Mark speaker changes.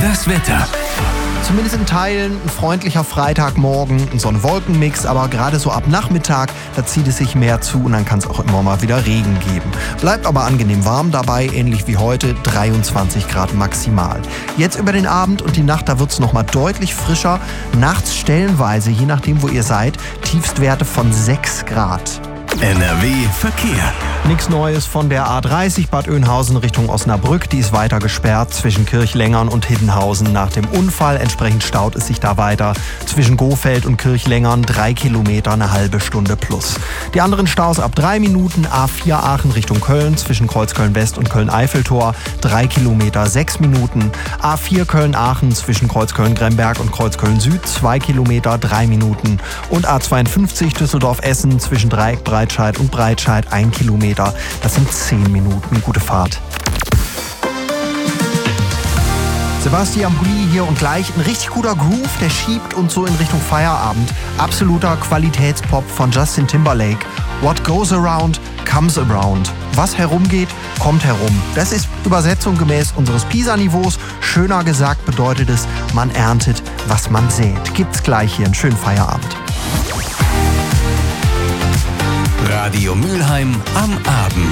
Speaker 1: Das Wetter.
Speaker 2: Zumindest in Teilen ein freundlicher Freitagmorgen, ein Sonne-Wolken-Mix, aber gerade so ab Nachmittag, da zieht es sich mehr zu und dann kann es auch immer mal wieder Regen geben. Bleibt aber angenehm warm dabei, ähnlich wie heute, 23 Grad maximal. Jetzt über den Abend und die Nacht, da wird es nochmal deutlich frischer. Nachts stellenweise, je nachdem wo ihr seid, Tiefstwerte von 6 Grad.
Speaker 1: NRW Verkehr.
Speaker 2: Nichts Neues von der A30 Bad Oeynhausen Richtung Osnabrück. Die ist weiter gesperrt zwischen Kirchlengern und Hiddenhausen nach dem Unfall. Entsprechend staut es sich da weiter. Zwischen Gohfeld und Kirchlengern 3 Kilometer, eine halbe Stunde plus. Die anderen Staus ab 3 Minuten. A4 Aachen Richtung Köln zwischen Kreuzköln West und Köln-Eiffeltor 3 Kilometer, 6 Minuten. A4 Köln-Aachen zwischen Kreuzköln-Gremberg und Kreuzköln Süd 2 Kilometer, 3 Minuten. Und A52 Düsseldorf-Essen zwischen Dreieck Breitscheid und Breitscheid 1 Kilometer. Das sind 10 Minuten. Gute Fahrt. Sebastian Bulli hier und gleich ein richtig guter Groove, der schiebt uns so in Richtung Feierabend. Absoluter Qualitätspop von Justin Timberlake. What goes around, comes around. Was herumgeht, kommt herum. Das ist Übersetzung gemäß unseres PISA-Niveaus. Schöner gesagt bedeutet es, man erntet, was man sät. Gibt's gleich hier einen schönen Feierabend.
Speaker 1: Radio Mülheim am Abend.